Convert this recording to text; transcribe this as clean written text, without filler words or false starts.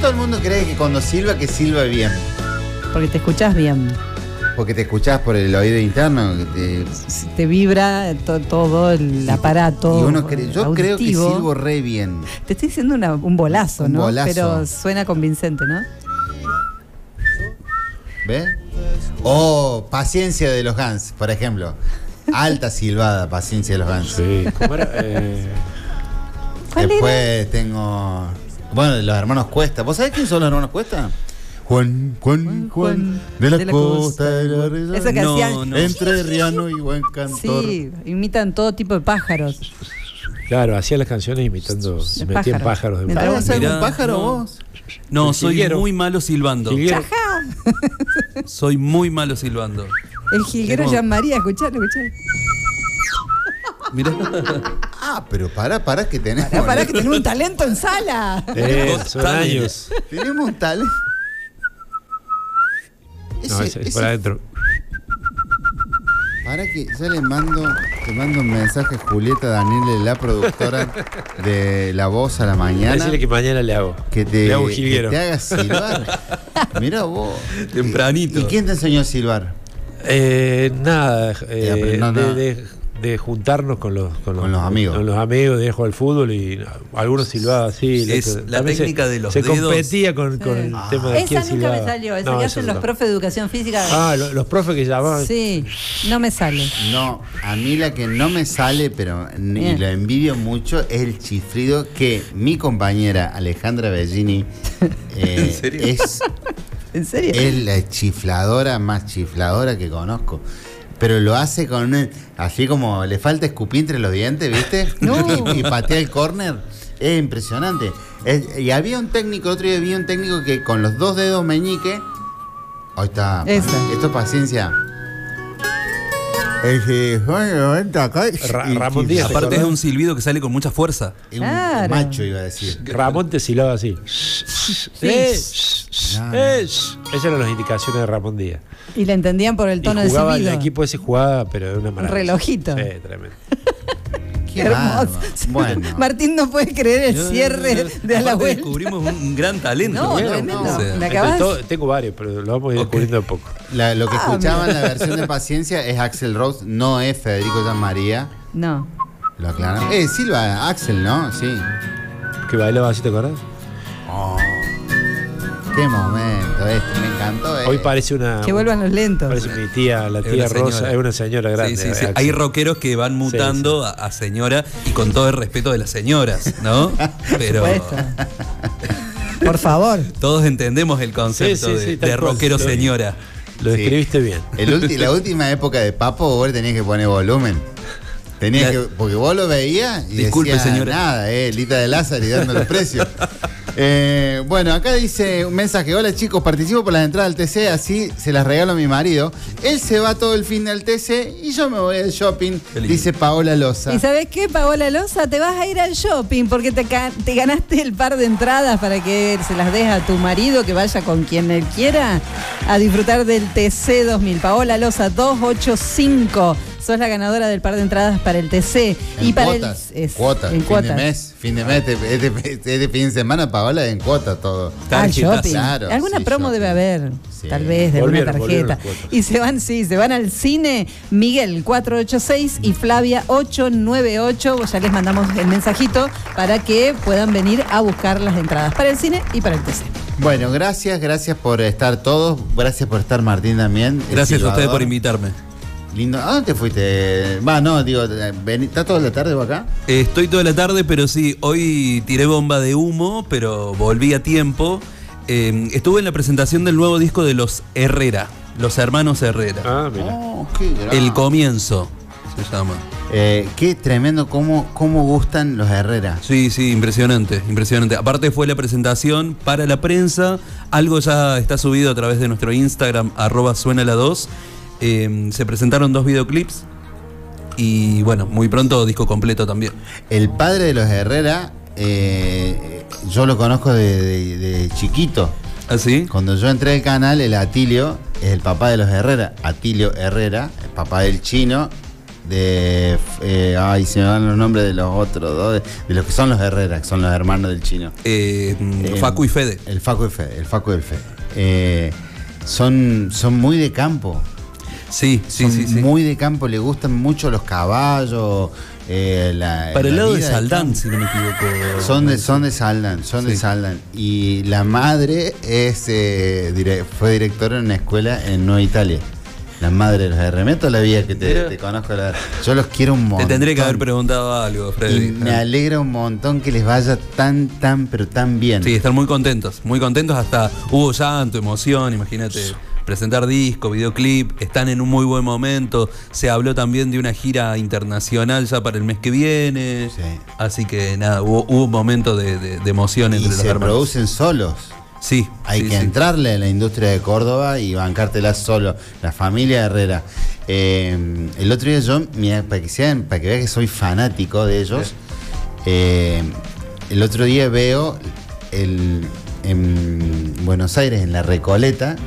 todo el mundo cree que cuando silba, que silba bien? Porque te escuchás bien. Porque te escuchás por el oído interno. Te vibra todo el aparato. Y uno yo auditivo. creo que silbo re bien. Te estoy diciendo un bolazo, Un ¿no? bolazo. Pero suena convincente, ¿no? ¿Ves? O Paciencia de los Guns, por ejemplo. Alta silbada, Paciencia de los Guns. Sí, ¿cómo era? ¿Cuál Después tengo. Bueno, de los hermanos Cuesta. ¿Vos sabés quién son los hermanos Cuesta? Juan de la costa de la Risa. Esa que hacían. Entre Riano y buen cantor. Sí, imitan todo tipo de pájaros. Claro, hacía las canciones imitando, se metían pájaros de Mientras ¿Sabés algún Mirá, pájaro no. vos? No, El soy jilguero. muy malo silbando. Jilguero. Soy muy malo silbando. El jilguero Tengo- Jean María, escuchalo. Mirá. Ah, pero pará que tenemos. Pará que tenés un talento en sala. Son años. Tenemos un talento. No, es para adentro. Para que ya te mando un mensaje a Julieta Daniele, la productora de La Voz a la Mañana. Decirle que mañana le hago. Le hago un Que jilguero. te haga silbar. Mirá vos. Tempranito. ¿Y quién te enseñó a silbar? Nada, pero no, nada. de juntarnos con los amigos. Con los amigos, de jugar al fútbol y algunos silbaban así. Es la también técnica de los se dedos. competía con el tema de quién Esa nunca silbaba. me salió, esa No, que eso hacen los no. profes de educación física. Los profes que llamaban. Sí, no me sale. No, a mí la que no me sale, pero y Bien. lo envidio mucho, es el chiflido que mi compañera Alejandra Bellini ¿En serio? ¿En serio? es la chifladora más chifladora que conozco. Pero lo hace con así como le falta escupir entre los dientes, ¿viste? No. Y patea el córner. Es impresionante. Y había un técnico, otro día vi un técnico que con los dos dedos meñique. Ahí está. Esa. Esto es paciencia. Ramón Díaz. Aparte es un silbido que sale con mucha fuerza. Un Claro. macho iba a decir. Ramón te silbaba así. No, no. Esas eran las indicaciones de Ramón Díaz. Y la entendían por el tono y de jugaba, silbido. el equipo ese jugaba, pero de una manera. relojito. Sí, tremendo. Qué Hermoso. bárbaro. Bueno. Martín no puede creer el cierre de a la Aparte vuelta. descubrimos un gran talento. No, Bueno, tremendo. o sea, ¿Me acabas? Tengo varios, pero lo vamos a ir descubriendo de poco. Lo que Ah, escuchaban en mira. la versión de Paciencia es Axel Rose, no es Federico San María. No. Lo aclaran. Silva, Axel, ¿no? Sí. Que bailaba así, ¿te acordás? Oh, qué momento este, me encantó. Hoy parece una. Que vuelvan los lentos. Parece mi tía, la Es tía una Rosa, señora. es una señora grande. Sí, sí, sí. Axel. Hay rockeros que van mutando a señora y con todo el respeto de las señoras, ¿no? Pero Supuesto. Por favor. todos entendemos el concepto Sí, sí, sí, tal de cual. rockero señora. Lo Sí. describiste bien. La última época de Papo, vos le tenías que poner volumen. Porque vos lo veías y Disculpe, decía, señora. nada, Lita de Lázaro y dando los precios. Bueno, acá dice un mensaje: hola chicos, participo por las entradas al TC, así se las regalo a mi marido. Él se va todo el fin del TC y yo me voy al shopping, Qué lindo. dice Paola Loza. ¿Y sabes qué, Paola Loza? Te vas a ir al shopping porque te ganaste el par de entradas para que se las des a tu marido, que vaya con quien él quiera a disfrutar del TC 2000. Paola Loza, 285. Sos la ganadora del par de entradas para el TC. En y para cuotas, cuotas. En fin cuotas. de mes, este fin de semana, Paola, en cuotas todo. Al Tarjetazo. shopping. Claro, Alguna sí, promo shopping. debe haber, Sí. tal vez, de alguna Volvieron tarjeta. las cuotas. Y se van al cine Miguel 486 y Flavia 898. Ya les mandamos el mensajito para que puedan venir a buscar las entradas para el cine y para el TC. Bueno, gracias por estar todos. Gracias por estar, Martín, también. el Gracias a ustedes silbador. por invitarme. Lindo. ¿A dónde te fuiste? ¿Estás toda la tarde vos acá? Estoy toda la tarde, pero sí, hoy tiré bomba de humo, pero volví a tiempo. Estuve en la presentación del nuevo disco de los Herrera, los hermanos Herrera. Ah, mira. Oh, qué grande. El comienzo se llama. Qué tremendo cómo gustan los Herrera. Sí, sí, impresionante, impresionante. Aparte fue la presentación para la prensa, algo ya está subido a través de nuestro Instagram, @suenala2. Se presentaron 2 videoclips y bueno, muy pronto disco completo también. El padre de los Herrera, yo lo conozco de chiquito. ¿Ah, sí? Cuando yo entré al canal, el Atilio es el papá de los Herrera. Atilio Herrera, el papá del Chino, se me van los nombres de los otros dos, de los que son los Herrera, que son los hermanos del Chino. Facu y Fede. El Facu y el Fede. Son muy de campo. Sí. Muy de campo, le gustan mucho los caballos. Para el lado de Saldán, si no me equivoco. Son de Saldán. Y la madre fue directora en una escuela en Nueva Italia. La madre de los Herremetos, la vida que te conozco. Yo los quiero un montón. Te tendré que haber preguntado algo, Freddy. Y me alegra un montón que les vaya tan bien. Sí, están muy contentos. Hasta hubo llanto, emoción, imagínate. Presentar disco, videoclip, están en un muy buen momento. Se habló también de una gira internacional ya para el mes que viene. Sí. Así que nada, hubo un momento de emoción entre los hermanos. Y se producen solos. Sí. Hay que entrarle en la industria de Córdoba y bancártela solo. La familia Herrera. El otro día yo, para que vean que soy fanático de ellos, el otro día veo en Buenos Aires, en La Recoleta,